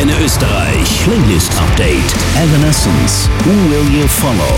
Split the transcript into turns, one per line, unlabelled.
Antenne Österreich. Playlist Update. Evanescence. Who Will You Follow?